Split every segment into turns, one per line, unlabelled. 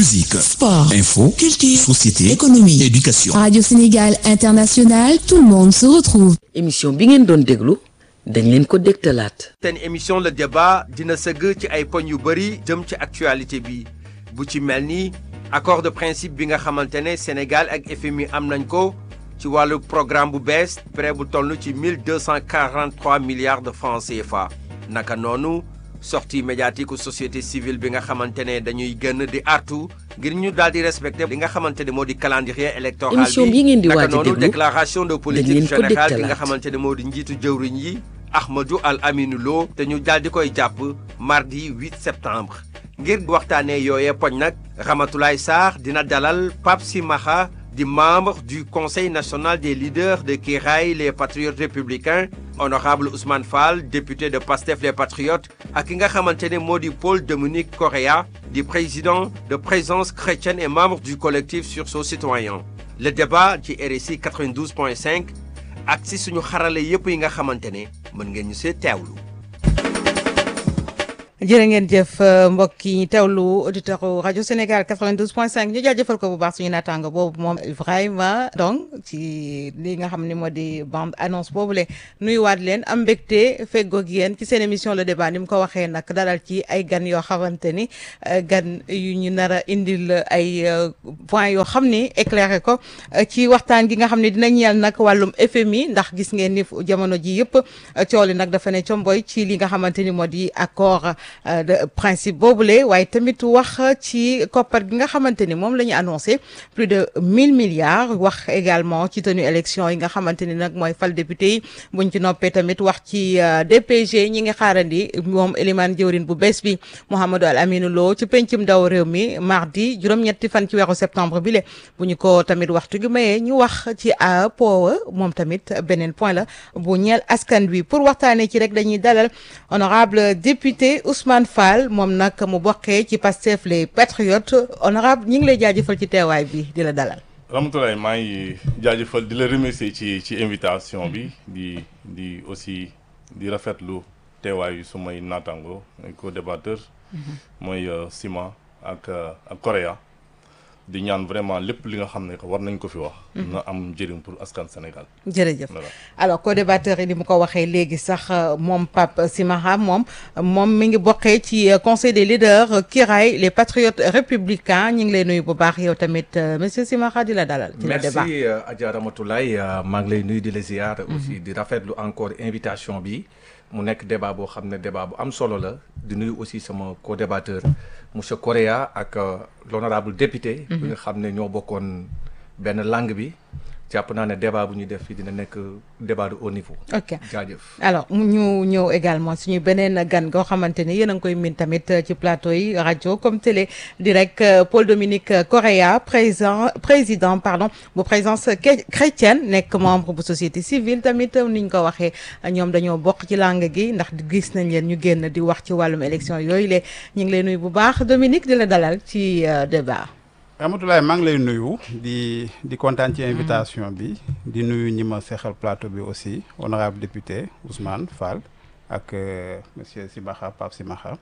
musique,
sport,
info,
culture,
société,
économie,
éducation.
Radio Sénégal International, tout le monde se retrouve.
émission bi ngeen doon déglu dañ leen ko dégtalaat.
seen émission le débat dina sëgg ci ay poñ yu bëri jëm ci actualité bi bu ci mel ni accord de principe bi nga xamante ne Sénégal ak FMI am nañ ko ci wàllu programme bu bees prêt bu toll ci 1243 milliards de francs CFA naka noonu sortie médiatique u société civile bi nga xamante ne dañuy gën di artu ngir ñu daal di respecter li nga xamante ne moo di calendrier électoral
émission bi ngeen di waaj a
naka noonu
déglu
déclaration de
dañ
politique
leen ko
générale bi nga
dégtalaat.
xamante ne moo di njiitu jëwriñ yi Ahmadou Al Aminou Lo te ñu daal di koy jàpp mardi 8 septembre ngir waxtaanee yooyee poñ nag Ramatoulaye Sarr dina dalal Pape Simakha di membre du Conseil national des leaders de Kiraay les patriotes républicains honorable Ousmane Fall député de Pastef les patriotes ak ki nga xamante ne moo di Paul Dominique Correa di président de Présence chrétienne et membre du collectif Sursaut citoyen le débat ci RSI 92.5 ak si suñu xarale yëpp yi nga xamante ne mën ngeen ñu see teewlu.
jërë ngeen jëf mbokk yi teewlu auditeur rajo Sénégal 92.5 ñu jaajëfal ko bu baax suñu naataango boobu moom Ibrahima donc ci li nga xam ne moo di bande annonce boobule nuyuwaat leen am mbégte feggoog yéen ci seen émission le débat ni mu ko waxee nag dalal ci ay gan yoo xamante ni gan yu ñu nar a indil ay points yoo xam ni éclairé ko ci waxtaan gi nga xam ne dina ñeel nag wàllum FMI ndax gis ngeen ni jamono ji yëpp coow li nag dafa ne comboy ci li nga xamante ni moo di accord de principe boobule waaye tamit wax ci koppar gi nga xamante ni moom la ñu annoncé plus de 1000 milliards wax également ci tenue élection yi nga xamante ni nag mooy fal député yi buñ ci noppee tamit wax ci DPG ñi ngi xaarandi moom Elimane jëwrin bu bees bi Mouhamadou Al Aminou Lo ci pencum ndaw réew mi mardi juróom-ñetti fan ci weeru septembre bi le bu ñu ko tamit waxtu gi mayee ñu wax ci POA moom tamit beneen point la bu ñeel askan wi pour waxtaanee ci rek dañuy dalal honorable député Ousmane Fall moom nag mu bokkee ci Pastef les patriotes honorable ñi ngi lay jaajëfal ci teewaay bi di la dalal.
Ramatoulaye maa ngi jaajëfal di la remercier ci invitation bi di aussi di rafetlu teewaayu sumay naataango co-débatteur mooy Sima ak Correa di ñaan vraiment lépp li nga xam ne war nañ ko fi wax. na am njëriñ pour askan Sénégal.
jërëjëf alors co-débatteur yi ni mu ko waxee léegi sax moom Pape Simakha moom mi ngi bokkee ci conseil des leaders Kiraay les patriotes républicains ñu ngi lay nuyu bu baax yow tamit monsieur Simakha di la dalal. ci le débat
merci Adja Ramatoulaye maa ngi lay nuyu di la ziar. aussi di rafetlu encore invitation bi. mu nekk débat boo xam ne débat bu am solo la di nuyu aussi sama co-débatteur monsieur Correa ak l'honorable député bi nga xam ne ñoo bokkoon benn langue bi jàpp naa ne débat bu ñuy def fii dina nekk débat de haut niveau.
ok
jaajëf.
alors ñu ñëw également suñu beneen gan goo xamante ni yéen a ngi koy min tamit ci plateau yi rajo comme télé di rek Paul Dominique Correa président bu Présence chrétienne nekk membre bu société civile tamit ni ñu ko waxee ñoom dañoo bokk ci langue gi ndax gis nañ leen ñu génn di wax ci wàllum élection yooyu le ñu ngi lay nuyu bu baax Dominique di la dalal ci débat.
Ramatoulaye maa ngi lay nuyu di kontaan ci invitation bi di nuyu ñi ma seexal plateau bi aussi honorable député Ousmane Fall ak monsieur Simakha Pape Simakha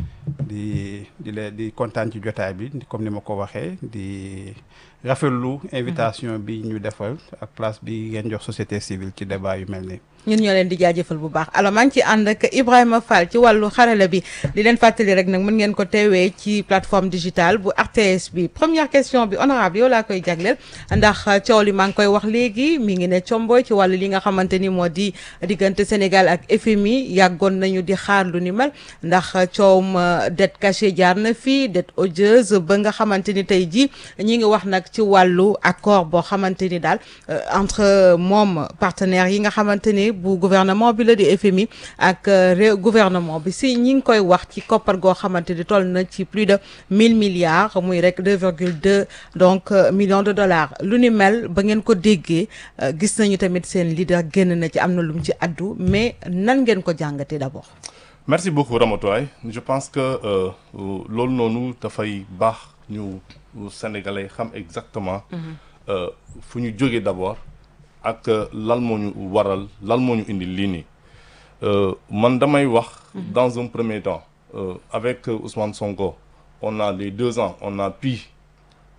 di kontaan ci jotaay bi comme ni ma ko waxee di rafetlu invitation bi ñu defal ak place bi ngeen jox société civile ci débat yu mel nii.
ñun ñoo leen di jaajëfal bu baax alors maa ngi ci ànd ak Ibrahima Fall ci wàllu xarala bi di leen fàttali rek nag mën ngeen ko teewee ci plateforme digitale bu RTS bi première question bi honorable yow laa koy jagleel ndax coow li maa ngi koy wax léegi mi ngi ne comboy ci wàllu li nga xamante ni moo di diggante Sénégal ak FMI yàggoon nañu di xaar lu ni mel ndax coowum dette cachée jaar na fii dette odieuse ba nga xamante ni tey jii ñi ngi wax nag ci wàllu accord boo xamante ni daal entre moom partenaires yi nga xamante ni bu gouvernement bi la di FMI ak gouvernement bi si ñi ngi koy wax ci koppar goo xamante ni toll na ci plus de 1000 milliards muy rek 2,2 donc millions de dollars lu ni mel ba ngeen ko déggee gis nañu tamit seen leader génn na ci am na lu mu ci addu mais nan ngeen ko jàngatee d'abord.
merci beaucoup Ramatoulaye je pense que loolu noonu dafay baax ñu Sénégalais xam exactement fu ñu jógee d'abord ak lan moo ñu waral lan moo ñu indi lii nii man damay wax dans un premier temps avec Ousmane Sonko on a les 2 ans on a pu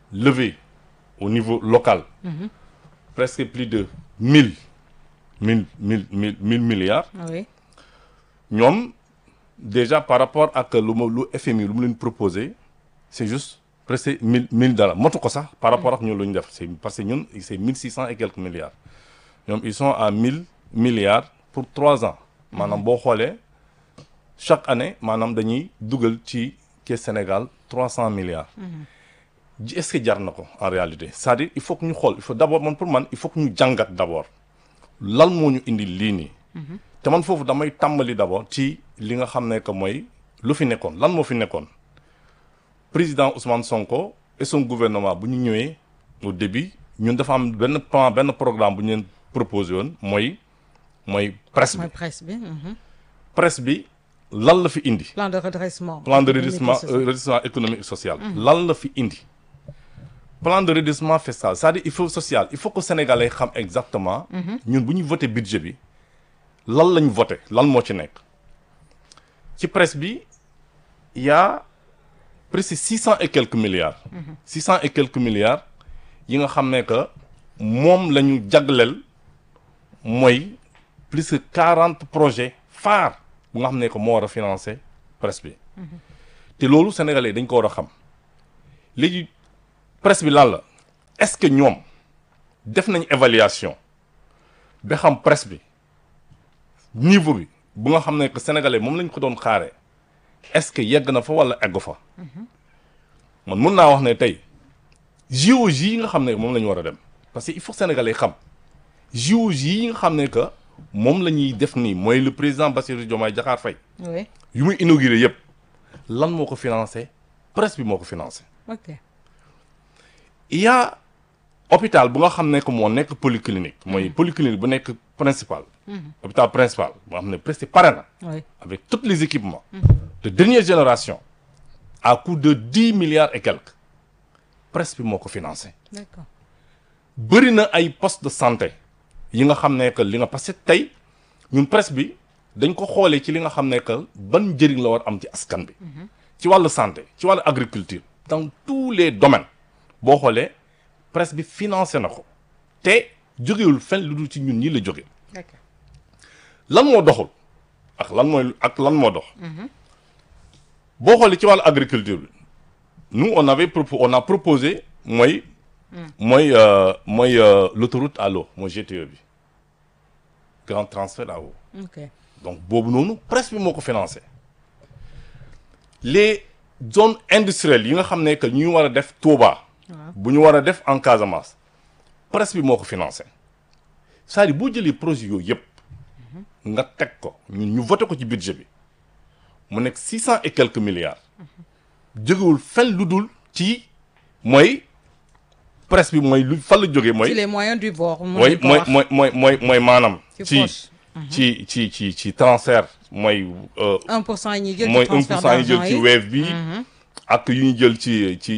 levé au niveau local presque plus de 1000 milliards.
Oui.
ñoom déjà par rapport ak lu FMI lu mu leen proposé c'est juste presque 1000 dollars motu ko sax par rapport ak ñun lu ñu def c'est parce que ñun c'est 1600 et quelques milliards ñoom ils sont à 1000 milliards pour 3 ans maanaam boo xoolee chaque année maanaam dañuy dugal ci caisse Sénégal 300 milliards. Est-ce que jar na ko en réalité c'est-à-dire il faut que ñu xool il faut d'abord man pour man il faut que ñu jàngat d'abord lan moo ñu indi lii nii. te man foofu damay tàmbali d'abord ci li nga xam ne que mooy lu fi nekkoon lan moo fi nekkoon président Ousmane Sonko et son gouvernement bu ñu ñëwee au début ñun dafa am benn plan benn programme bu ñu leen proposé woon mooy presse bi.
mooy presse bi.
presse bi lan la fi indi.
plan de redressement.
redressement économique et social. lan la fi indi. plan de redressement fiscal c'est-à-dire il faut social il faut que Sénégalais xam exactement. ñun bu ñu voté budget bi. lan lañ voté lan moo ci nekk ci presse bi il y a presque 600 et quelques milliards. 600 et quelques milliards yi nga xam ne que moom la ñu jagleel mooy plus que 40 projets phares bu nga xam ne que moo war a financer presse bi. te loolu sénégalais dañ ko war a xam léegi presse bi lan la est-ce que ñoom def nañ évaluation ba xam presse bi. niveau bi bu nga xam ne que sénégalais moom lañ ko doon xaaree est-ce que yegg na fa wala eggu fa man mun naa wax ne tey JOJ yi nga xam ne moom la ñu war a dem parce que il faut sénégalais xam JOJ yi nga xam ne que moom la ñuy def nii mooy le président Bassirou Diomaye Diakhar Faye.
oui.
yu muy inauguré yëpp lan moo ko financé presse bi moo ko financé.
ok.
il y a hôpital bu nga xam ne que moo nekk polyclinique. mooy polyclinique bu nekk principal. hôpital principal boo xam ne presque pare na.
oui.
avec tous les équipements. de dernière génération. à coût de 10 milliards et quelques. presse bi moo ko financé.
d'accord.
bëri na ay postes de santé yi nga xam ne que li nga parce que tey ñun presse bi dañ ko xoolee ci li nga xam ne que ban njëriñ la war am ci askan bi. ci wàllu santé ci wàllu agriculture. dans tous les domaines boo xoolee presse bi financé na ko te jógewul fenn lu dul ci ñun ñii la jóge.
d'accord.
lan moo doxul ak lan moo dox. boo xoolee ci wàllu agriculture bi nous on a proposé mooy l'autoroute à l'eau mooy GTE bi grand transfert à l'eau.
ok.
donc boobu noonu presse bi moo ko financé les zones industrielles yi nga xam ne que ñu war a def Touba. bu ñu war a def en Casamance presse bi moo ko financé c'est-à-dire boo jëlee projet yooyu yëpp nga teg ko ñun ñu voté ko ci budget bi mu nekk 600 et quelques milliards jógewul fenn lu dul ci mooy presse bi mooy lu fan la jógee mooy.
ci les moyens du bord.
mooy maanaam.
ci
ci transfert mooy.
1% yi ñuy jël
mooy
ci transfert
1% yi jël ci
d'argent
Wave bi. ak yu ñu jël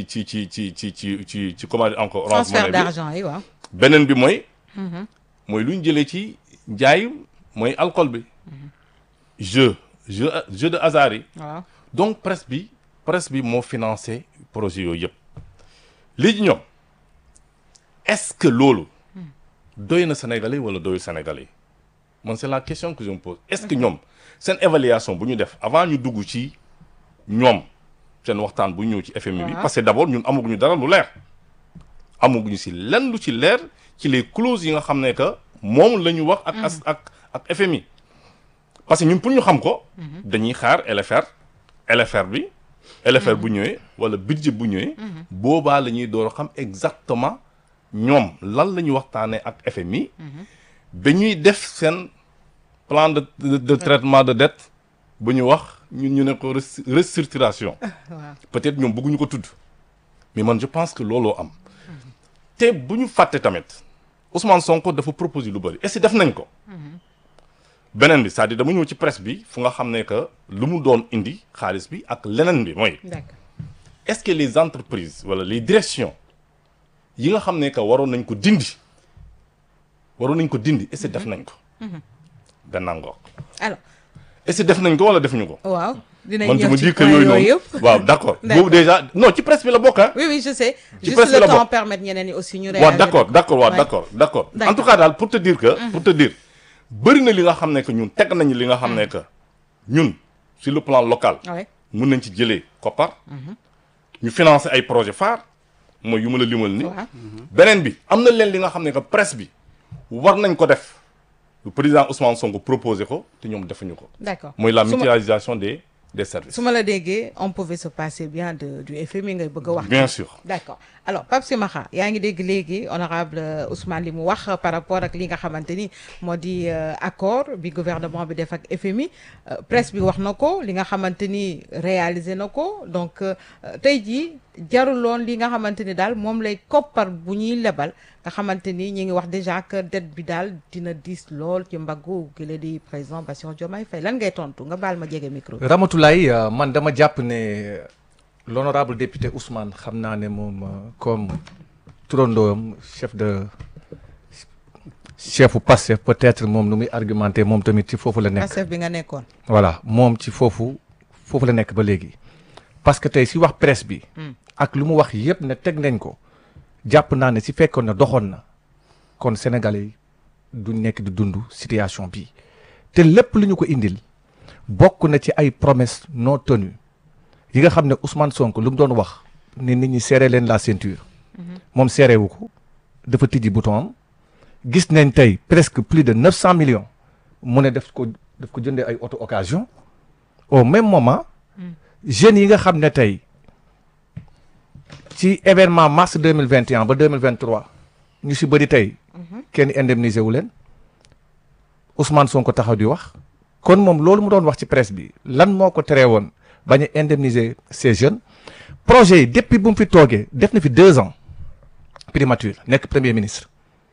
ci comment dire encore. Orange
transfert
Money bi
d'argent yi waaw.
beneen bi mooy. lu ñu jëlee ci njaay mooy alcool bi. jeu de hasard yi.
waaw.
donc presse bi moo financé projet yooyu yëpp léegi ñoom est-ce que loolu doy na Sénégalais wala doyul Sénégalais man c'est la question que je me pose est-ce que ñoom seen évaluation bu ñu def avant ñu dugg ci ñoom seen waxtaan bu ñëw ci FMI bi parce que d'abord ñun amaguñu dara lu leer amaguñu ci lenn lu ci leer ci les clauses yi nga xam ne que moom la ñu wax ak FMI parce que ñun pour ñu xam ko dañuy xaar LFR bi LFR bu ñëwee wala budget bu ñëwee boobaa la ñuy door a xam exactement ñoom lan la ñuy waxtaanee ak FMI ba ñuy def seen plan de traitement de dette bu ñu wax ñun ñu ne ko restructuration peut-être ñoom bëgguñu ko tudd mais man je pense que looloo am te bu ñu fàtte tamit Ousmane Sonko dafa proposer lu bëri est-ce que def nañ ko beneen bi c'est-à-dire dama ñëw ci presse bi fu nga xam ne que lu mu doon indi xaalis bi ak leneen bi mooy
d'accord.
est-ce que les entreprises wala les directions yi nga xam ne que waroon nañ ko dindi est-ce que def nañ ko benn ngoog
alors
est-ce que def nañ ko wala defuñu ko
waaw dinañ
man je
ñëw
me
ci
dis que
point
yooyu
yooyu
noonu
yëpp.
waaw d'accord
D'accord.
boobu déjà non ci presse bi la bokk ah.
oui je sais.
Ci
juste
presse
le
la
temps
bokk.
permettre ñeneen ñi aussi ñu
waaw
réagir.
d'accord waaw
Ouais.
d'accord en
D'accord.
tout cas daal pour te dire bëri na li nga xam ne que ñun teg nañu li nga xam ne que ñun sur le plan local
Ouais.
mën nañ ci jëlee koppar ñu financer ay projet phare mooy yu ma la limal ni
Waaw.
beneen bi am na leen li nga xam ne que presse bi war nañ ko def le président Ousmane Sonko proposé ko te ñoom defuñu ko
D'accord.
mooy la
Su ma-
mutualisation des services
su ma la déggee on pouvait se passer bien du FMI ngay bëgg a wax.
bien sûr
D'accord alors Pape Simakha yaa ngi dégg léegi honorable Ousmane li mu wax par rapport ak li nga xamante ni moo di accord bi gouvernement bi def ak FMI presse bi wax na ko li nga xamante ni réalisé na ko donc tey jii jaruloon li nga xamante ni daal moom lay koppar bu ñuy lebal nga xamante ni ñi ngi wax déjà que dette bi daal dina diis lool ci mbaggu ki la di président Bassirou Diomaye Faye lan ngay tontu nga baal ma jege micro bi.
Ramatoulaye man dama jàpp ne l'honorable député Ousmane xam naa ne moom comme turandoom chefu Pastef peut-être moom nu muy argumenté moom tamit ci foofu la nekk.
Pastef bi nga nekkoon.
voilà moom ci foofu la nekk ba léegi parce que tey si wax presse bi. ak lu mu wax yëpp ne teg nañ ko jàpp naa ne si fekkoon na doxoon na kon Sénégalais yi du nekk di dund situation bi te lépp lu ñu ko indil bokk na ci ay promesses non tenues yi nga xam ne Ousmane Sonko lu mu doon wax ne nit ñi serré leen la ceinture. moom serré wu ko dafa tijji bouton am gis nañ tey presque plus de 900 millions mu ne daf ko jëndee ay auto occasion au même moment jeunes yi nga xam ne tey ci événement mars 2021 ba 2023 ñu si bëri tey kenn indemnisé wu leen Ousmane Sonko taxaw di wax kon moom loolu mu doon wax ci presse bi lan moo ko teree woon bañ a indemniser ces jeunes projet yi depuis bu mu fi toogee def na fi 2 ans primature nekk premier ministre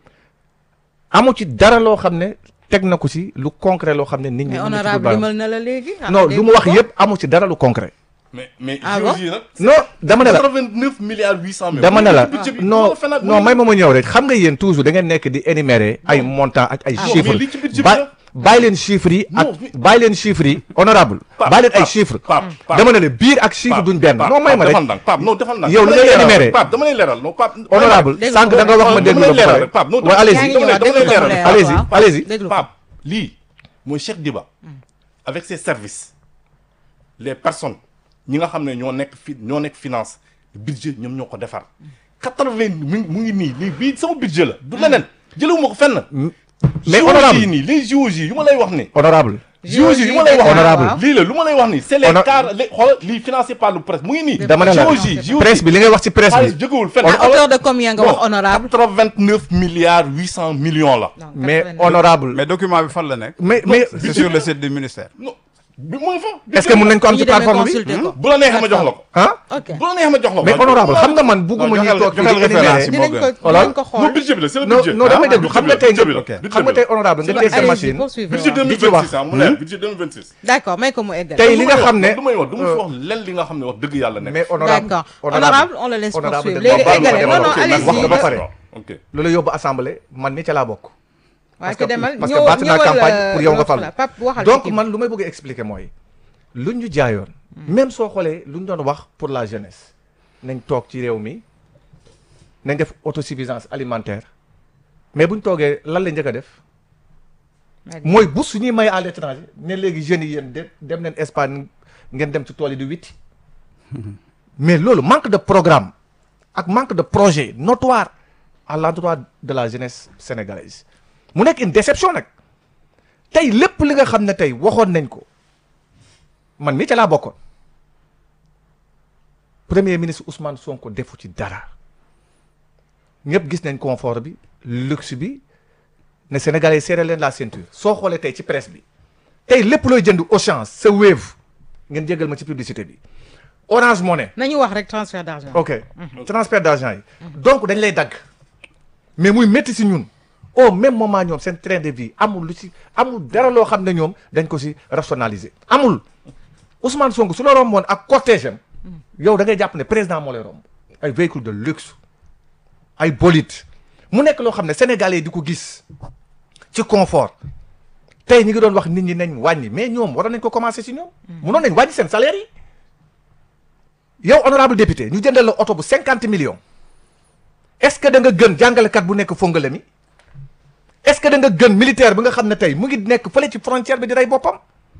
amu ci dara loo xam ne teg na ko ci lu concret loo xam ne nit ñi.
mais honorable limal na la léegi.
non lu mu wax yëpp amu ci dara lu concret.
mais
Ah bon?
JOJ nag
non dama ne la
89 milliards 800 millions
dama ne la
budget bi
non
moo fenal-
non may ma ñëw rek xam nga yéen toujours da ngeen nekk di énumérer ay montants ak ay
non,
chiffres
mais li ci budget bi la.
bàyyi leen chiffres yi ak
Non, mais-
bàyyi leen chiffres yi honorable
Pape,
bàyyi leen ay
Pape,
chiffres
Pape, Pape.
dama ne la biir ak chiffre duñ benn non may ma rek
defal ndànk Pape non defal ndànk
Yow
dama
li
lay
ngay
leeral,
énumérer.
Pape dama lay leeral non Pape
honorable
déglu
sànq
ko
da nga wax ma
dama
déglu
lay
la ba
leeral
pare
rek, Pape, non,
waaw allez-y
yaa ngi ñëwaat
dama lay
déglu ko
leeral.
mu leer,
allez-y
waaw.
allez-y
déglu ko.
Pape lii mooy Cheikh Diba avec ses services les personnes ñi nga xam ne ñoo nekk finance budget ñoom ñoo ko defar 80 mu ngi nii lii bii sama budget la du leneen jëlewuma ko fenn
mais
JOJ
honorable
yi nii les JOJ yu ma lay wax ni
honorable
JOJ yu ma lay wax
Honorable.
lii la lu ma lay wax ni c'est les
Honor-
car xoolal lii financé par le presse mu ngi nii
dama ne la
JOJ
presse bi li ngay wax ci presse
xaalis
bi
jógewul fenn
à hauteur de combien nga wax honorable
89 milliards 800 millions la
Non,
mais
89.
honorable
mais document bi fan la nekk.
mais
c'est sur le site du ministère.
non bi mooy fa
est-ce que mën nañ ko am
bu
ci
ñu demee
plateforme bi
consulter ko.
bu la neexee ma jox la ko
ah
ok
bu la neexee ma jox la ko
mais honorable xam nga man bugguma ñuy toog fii di
joxel référence
énumérer
yi.
dinañ ko
Voilà.
dinañ ko
non
xool.
budget bi la c'est le
non
budget
non damay déglu xam nga tey
budget bi la
ok.
xam nga tey honorable nga téye sa
Allez-y,
machine
poursuivez,
budget
waaw.
2026 ah mu leer budget 2026
d'accord may ko mu eggal.
tey li nga xam ne
du may wax du ma fi wax len li nga xam ne wax dëgg yàlla nekk
mais honorable
d'accord honorable on le laisse
honorable
poursuivre
da nga
léegi
baal ma
eggale
demal
non non
ok,
allez-y
wax nga ba pare
ok
loolu yóbbu assemblée man mi ca laa bokk
waaye ci demal
parce que baat naa campagne pour yow nga fal
Pape waxal
donc
ci kii.
man lu may bëgg a expliquer mooy lu ñu jaayoon même soo xoolee lu ñu doon wax pour la jeunesse nañ toog ci réew mi nañ def autosuffisance alimentaire mais bu ñu toogee lan la njëkk a def mooy bourse su ñuy may à l'étranger ne léegi jeunes yi yéen dem leen Espagne ngeen dem ci tool yi di witti mais loolu manque de programme ak manque de projet notoire à l'endroit de la jeunesse sénégalaise mu nekk une déception nag tey lépp li nga xam ne tey waxoon nañ ko man mii ca laa bokkoon premier ministre Ousmane Sonko defu ci dara ñëpp gis nañ confort bi luxe bi ne Sénégalais serré leen la ceinture soo xoolee tey ci presse bi tey lépp looy jënd Auchan sa Wave ngeen jégal ma ci publicité bi Orange Money
nañu wax rek transfert d'argent.
ok transfert d'argent yi donc dañ lay dagg mais muy métti si ñun au même moment ñoom seen train de vie amul lu ci amul dara loo xam ne ñoom dañ ko si rationaliser amul Ousmane Sonko su la romboon ak cortège am yow da ngay jàpp ne président moo lay romb ay véhicule de luxe ay bolide mu nekk loo xam ne sénégalais di ko gis ci confort tey ñi ngi doon wax nit ñi nañ wàññi mais ñoom waroon nañ ko commencé si ñoom. mënoon nañ wàññi seen salaire yi. yow honorable député ñu jëndal la oto bu 50 millions est-ce que da nga gën jàngalekat bu nekk Fongolemi mi est-ce que da nga gën militaire bi nga xam ne tey mu ngi nekk fële ci frontière bi di rey boppam.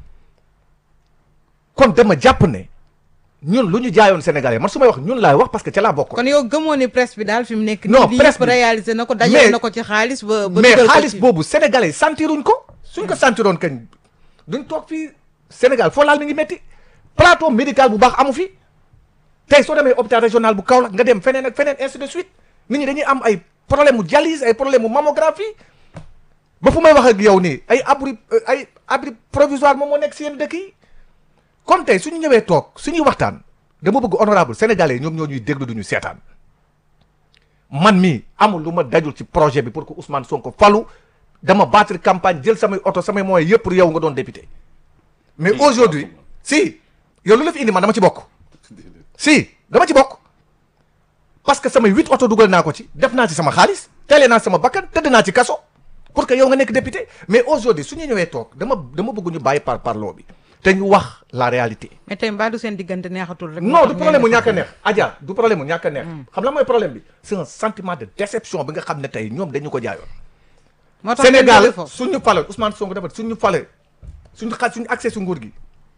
kon dama jàpp ne ñun lu ñu jaayoon Sénégalais man su may wax ñun laay wax parce que ca laa bokk.
kon yow gëmoo ni presse bi daal fi mu nekk.
non
nii
presse
yëpp
bi
réalisé na ko dajale na ko ci xaalis ba.
mais xaalis boobu Sénégalais sentiruñ ko. suñ ko sentiroon kañ duñ toog fii Sénégal foo laal mi ngi métti plateau médical bu baax amu fi tey soo demee hôpital régional bu Kaolack nga dem feneen ak feneen ainsi de suite nit ñi dañuy am ay problème mu dialyse ay problème mu mammographie ba fu may wax ak yow nii ay abri provisoire moom moo nekk si yenn dëkk yi. kon tey suñu ñëwee toog suñuy waxtaan dama bëgg honorable sénégalais ñoom ñoo ñuy déglu duñu seetaan man mii amul lu ma dajul ci projet bi pour que Ousmane Sonko falu dama battre campagne jël samay oto samay moyens yëpp pour yow nga doon député mais aujourd'hui si yow lu la fi indi man dama ci bokk si dama ci bokk parce que samay 8 oto dugal naa ko ci def naa ci sama xaalis teelee naa sama bakkan tëdd naa ci kaso pour que yow nga nekk député mais aujourd'hui suñu ñëwee toog dama bëgg ñu bàyyi parloo bi te ñu wax la réalité.
mais tey mbaa du seen diggante neexatul rek.
non du problème mu ñàkk a neex Adja du problème mu ñàkk a neex. xam la mooy problème bi c'est un sentiment de déception bi nga xam ne tey ñoom dañu ko jaayoon.
moo tax
Sénégal suñu fale Ousmane Sonko dafa suñu fale suñu accès su nguur gi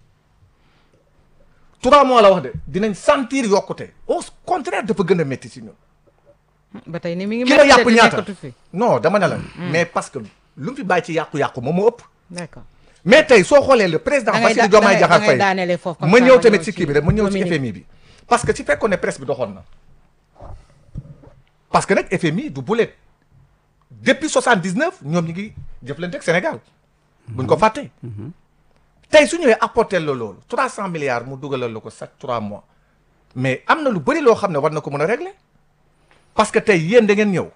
3 mois la wax de dinañ sentir yokkute au contraire dafa gën a métti si ñun.
ba tey ni mi ngi
ki la yàpp ñaata
nekkatu fi.
non dama ne la. mais parce que lu mu fi bàyyi ci yàqu-yàqu moom moo ëpp.
d'accord.
mais tey soo xoolee le président Bassirou Diomaye Diakhar Faye ma ñëw tamit ci kii bi rek ma ñëw ci FMI bi parce que ci fekkoon ne presse bi doxoon na parce que nag FMI du bulet depuis 79 ñoom ñi ngi jëflante ak Sénégal buñ ko fàttee tey su ñëwee apporter la loolu 300 milliards mu dugalal la ko chaque 3 mois mais am na lu bëri loo xam ne war na ko mën a régler parce que tey yéen da ngeen ñëw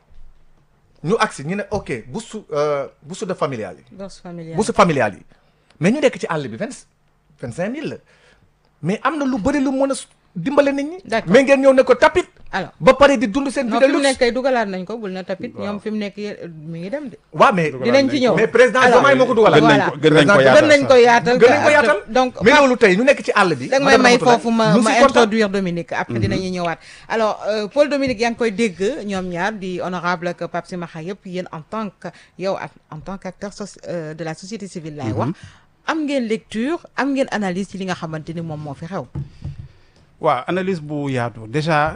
ñu agsi ñu ne ok bourse de familiale yi bourse familiale yi mais ñu nekk ci àll bi 25 000 la mais am na lu bëri lu mën a dimbale nit ñi.
d'accord
mais ngeen ñëw ne ko tapit.
alors
ba pare di dund seen. vie de luxe
fi mu nekk kay dugalaat nañ ko bul na tapit ñoom fi mu nekk mi ngi dem de.
waaw mais
dinañ ci ñëw
mais président Diomaye moo ko dugalaat.
voilà
gën nañ ko yaatal
gën nañ ko yaatal
donc mais loolu tey ñu nekk ci àll bi.
da nga may foofu ma introduire Dominique après dinañu ñëwaat. alors Paul Dominique yaa ngi koy dégg ñoom ñaar di honorable ak Pape Simakha yëpp yéen en tant que yow en tant qu'acteur de la société civile laay wax. am ngeen lecture am ngeen analyse ci li nga xamante ni moom moo fi xew.
waaw analyse bu yaatu déjà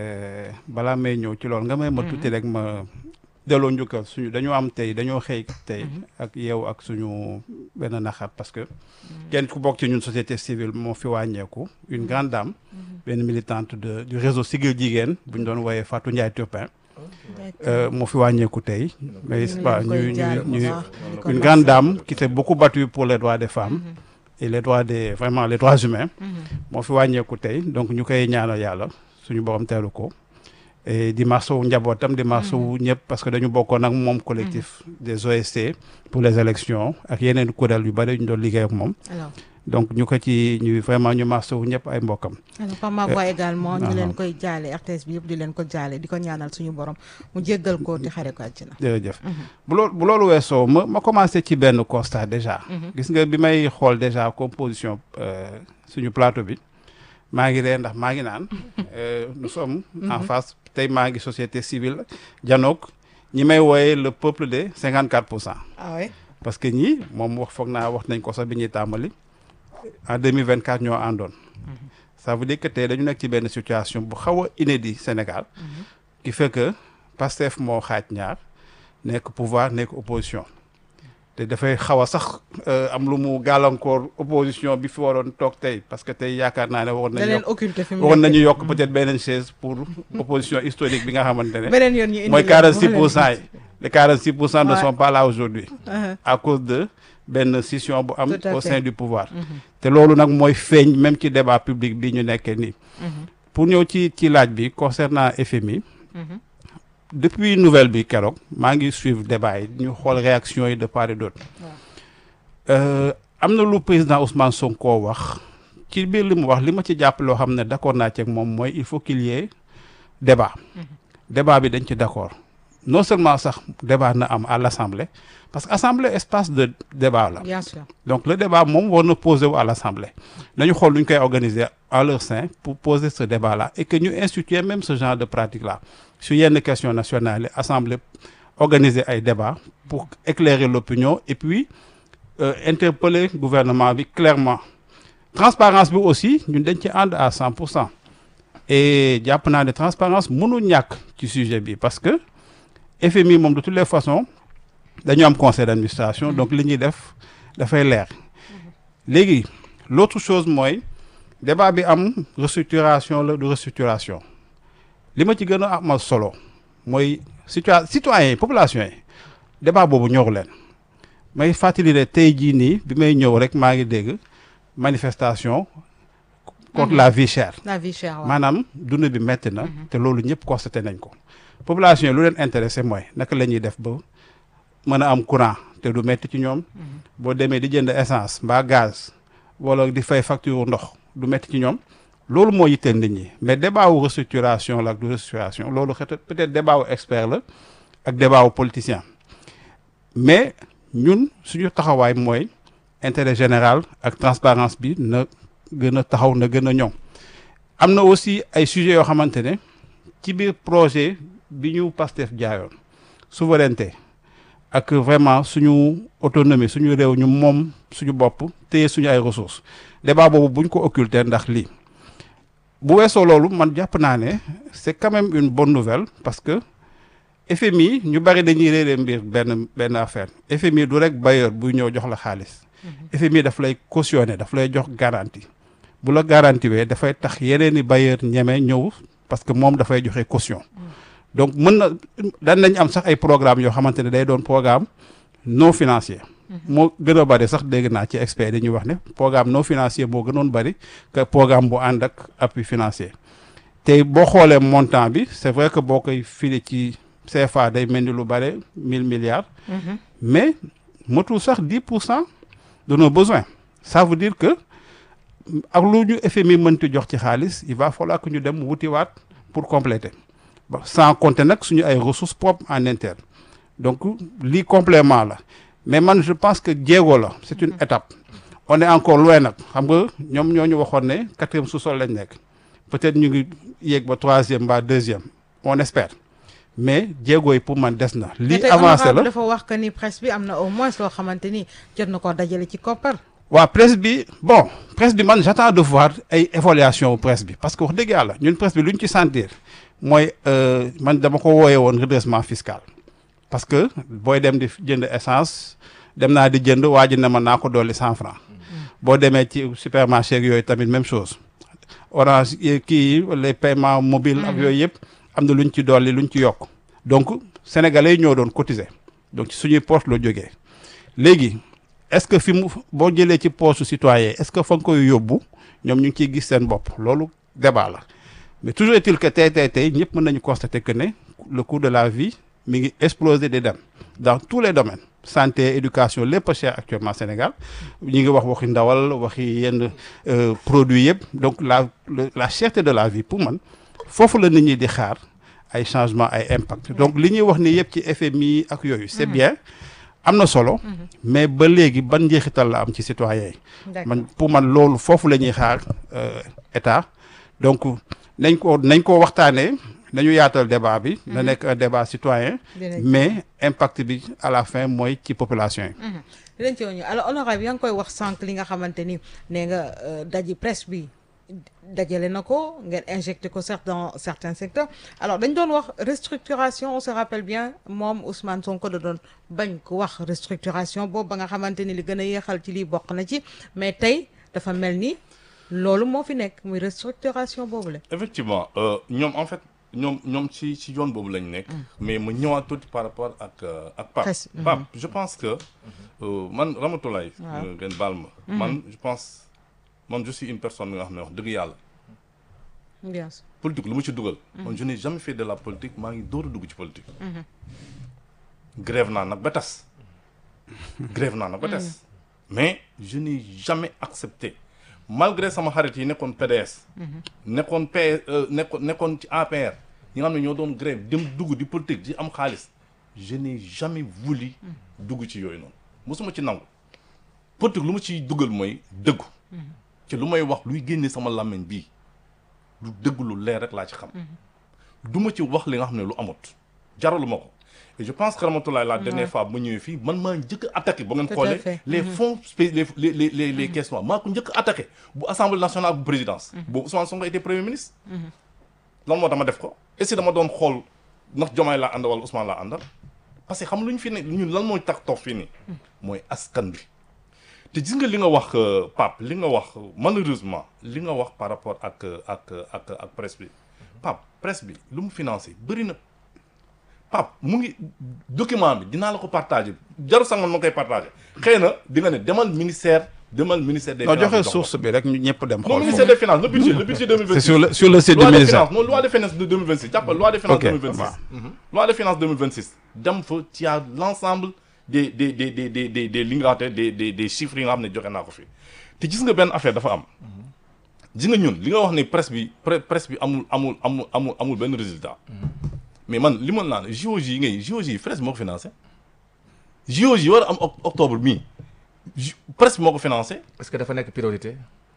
balaa may ñëw ci loolu nga may ma tuuti rek ma delloo njukkal suñu dañoo am tey dañoo xëy tey ak yow ak suñu benn naxar parce que kenn ku bokk ci ñun société civile moo fi wàññeeku une grande dame benn militante du réseau Siggil Jigéen bu ñu doon wooyee Fatou Ndiaye Turpin moo fi wàññeeku tey mais ñu une grande dame qui s'est beaucoup battue pour les droits des femmes et les droits les droits humains moo fi wàññeeku tey donc ñu koy ñaanal yàlla suñu borom teelu ko et di marsawu njabootam di marsawu ñëpp parce que dañu bokkoon ak moom collectif des OSC pour les élections ak yeneen kuréel yu bari ñu doon liggéey ak moom donc ñu ko ci ñu vraiment ñu marsawu ñëpp ay mbokkam.
alors par ma voix également ñu leen koy jaale RTS bi yëpp di leen ko jaale di ko ñaanal suñu borom mu jéggal ko te xare ko àjjana.
jërëjëf bu loolu weesoo ma commencé ci benn constat déjà. gis nga bi may xool déjà composition suñu plateau bi maa ngi ree ndax maa ngi naan nous sommes en face tey maa ngi société civile janoog ñi may wooyee le peuple de 54%.
ah oui
parce que ñii moom wax nañ ko sax bi ñuy tàmbali. en 2024 ñoo àndoon ça veut dire que tey dañu nekk ci benn situation bu xaw a inédit Sénégal qui fait que Pastef moo xaaj ñaar nekk pouvoir nekk opposition te dafay xaw a sax am lu mu gàllankoor opposition bi fi waroon toog tey parce que tey yaakaar naa ne waroon nañu yokk peut-être beneen chaise pour opposition historique bi nga xamante ne mooy 46% yi les 46% ne sont pas là aujourd'hui à cause de benn scission bu am au sein du pouvoir te loolu nag mooy feeñ même ci débat public bi ñu nekkee nii pour ñëw ci laaj bi concernant FMI depuis nouvelle bi keroog maa ngi suivre débat yi ñu xool réaction yi de part et d'autre am na lu président Ousmane Sonko wax ci biir li mu wax li ma ci jàpp loo xam ne d'accord naa ci ak moom mooy il faut qu'il y ait débat bi dañ ci d'accord non seulement sax débat na am à l'Assemblée parce que Assemblée espace de débat la.
bien sûr.
Donc le débat moom war na poser wu à l'Assemblée nañu xool nu ñu koy organiser en leur sein pour poser ce débat là et que ñu instituer même ce genre de pratique là sur yenn questions nationales yi Assemblée organiser ay débat pour éclairer l'opinion et puis interpeller gouvernement bi clairement transparence bi aussi ñun dañ ci ànd à 100% et jàpp naa ne transparence mënul ñàkk ci sujet bi parce que FMI moom de toutes les façons dañu am conseil d'administration donc li ñuy def dafay leer léegi l'autre chose mooy débat bi am restructuration la du restructuration li ma ci gën a amal solo mooy citoyens yi population yi débat boobu ñoru leen may fàttali ne tey jii nii bi may ñëw rek maa ngi dégg manifestation contre la vie chère.
La vie chère waaw.
maanaam dund bi metti na te loolu ñëpp constaté nañ ko population yi lu leen intéressé mooy naka la ñuy def ba mën a am courant te du metti ci ñoom boo demee di jënd essence mbaa gaz wala di fay facture ndox du metti ci ñoom loolu moo yitteel nit ñi mais débat wu restructuration la ak du restructuration loolu peut-être débat wu expert la ak débat wu politicien mais ñun suñu taxawaay mooy intérêt général ak transparence bi na gën a taxaw na gën a ñoŋ am na aussi ay sujets yoo xamante ne ci biir projet bi ñu Pastef jaayoon souveraineté ak vraiment suñu autonomie suñu réew ñu moom suñu bopp téye suñu ay ressources débat boobu buñ ko occulter ndax lii bu weesoo loolu man jàpp naa ne c'est quand même une bonne nouvelle parce que FMI ñu bari dañuy réeree mbir benn affaire FMI du rek bailleur buy ñëw jox la xaalis FMI daf lay cautionner daf lay jox garantie bu la garantie wee dafay tax yeneen i bailleur ñeme ñëw parce que moom dafay joxe caution donc mën na daan nañ am sax ay programme yoo xamante ne day doon programme non financier moo gën a bari sax dégg naa ci expert dañuy wax ne programme non financier moo gënoon bari que programme bu ànd ak appui financier tey boo xoolee montant bi c'est vrai que boo koy file ci CFA day mel ni lu bare 1000 milliards mais motul sax 10% de nos besoins ça veut dire que ak lu ñu FMI mënti jox ci xaalis il va falloir que ñu dem wutiwaat pour compléter sans compter nag suñu ay ressources propres en interne donc lii complément la mais man je pense que jéego la c'est une étape on est encore loin nag xam nga ñoom ñoo ñu waxoon ne 4e sous-sol lañ nekk peut-être ñu ngi yéeg ba 3e ba 2e on espère mais jéego yi pour man des na. lii avancé la
dafa wax que ni presse bi am na au moins loo xamante ni jot na ko dajale ci koppar.
waaw presse bi bon presse bi man j'attends de voir ay évaluation presse bi parce que wax dëgg yàlla ñun presse bi lu ñu ci sentir mooy man dama ko wooyee woon redressement fiscal parce que booy dem di jënd essence dem naa di jënd waa ji ne ma naa ko dolli 100 francs boo demee ci supermarché ak yooyu tamit même chose Orange kii les paiements mobiles ak yooyu yëpp am na lu ñu ci dolli lu ñu ci yokk donc sénégalais yi ñoo doon cotiser donc ci suñuy poche la jógee léegi est-ce que fi mu boo jëlee ci poche citoyen est-ce que fa nga koy yóbbu ñoom ñu ngi ciy gis seen bopp loolu débat la mais toujours est-il que tey ñëpp mën nañu constater que ne le coût de la vie mi ngi exploser di dem dans tous les domaines santé éducation lépp a cher actuellement Sénégal ñu ngi wax waxi ndawal waxi yenn produits yëpp donc la cherté de la vie pour man foofu la nit ñi di xaar ay changement ay impact donc li ñuy wax ni yëpp ci FMI ak yooyu c'est bien am na solo mais ba léegi ban njeexital la am ci citoyens yi man pour man loolu foofu la ñuy xaar état donc nañ ko waxtaanee nañu yaatal débat bi na nekk un débat citoyen mais impact bi à la fin mooy ci population yi
dinañ ci ñëw alors honorable yaa ngi koy wax sànq li nga xamante ni nee nga daji presse bi dajale na ko ngeen injecté ko certes dans certains secteurs alors dañ doon wax restructuration on se rappelle bien moom Ousmane Sonko da doon bañ ko wax restructuration boobu ba nga xamante ni li gën a yéexal ci lii bokk na ci mais tey dafa mel ni loolu moo fi nekk muy restructuration boobu la.
effectivement ñoom en fait ñoom ci yoon boobu lañ nekk. mais mu ñëwaat tuuti par rapport ak Pape. Pape je pense que man Ramatoulaye. ngeen baal ma. man je pense. man je suis une personne nga xam ne wax dëgg yàlla.
bien sûr
politique lu mu ci dugal. man je n'ai jamais fait de la politique maa ngi door a dugg ci politique. grève naa nag ba tas. mais je n'ai jamais accepté malgré sama xarit yi nekkoon PDS. nekkoon nekkoon ci APR ñi nga xam ne ñoo doon grève dem dugg di politique di am xaalis je n'ai jamais voulu dugg ci yooyu noonu mosuma ci nangu politique lu ma ciy dugal mooy dëggu ci lu may wax luy génne sama làmmiñ bii lu dëgg lu leer rek laa ci xam du ma ci wax li nga xam ne lu amut jaralu ma ko et je pense que Ramatoulaye la dernière fois bu ma ñëwee fii man maa njëkk a attaqué ba ngeen xoolee les fonds les caisses noires maa ko njëkk a attaqué bu assemblée nationale bu présidence boobu Ousmane Sonko était premier ministre lan moo tax ma def ko et si dama doon xool ndax Diomaye laa àndal wala Ousmane laa àndal parce que xam lu ñu fi ne ñun lan mooy tax toog fii nii mooy askan bi te gis nga li nga wax Pape li nga wax malheureusement li nga wax par rapport ak presse bi Pape presse bi lu mu financé bëri na Pape mu ngi document bi dinaa la ko partagé jaru sax man ma koy partagé xëy na di nga ne demal ministère des finances
joxe source bi rek ñu ñëpp dem xool
ministère des finances le budget 2026
c'est sur le site du ministère
non loi de finances de 2026 jàppal loi de finances 2026 loi de finances 2026 dem fa ci a l'ensemble des li nga xam ne des chiffres yi nga xam ne joxe naa ko fi te gis nga benn affaire dafa am gis nga ñun li nga wax ne presse bi amul benn résultat mais man li ma naan JOJ yi presse bi moo ko financé JOJ yi war a am octobre mii presse bi moo ko financé.
est-ce que dafa nekk priorité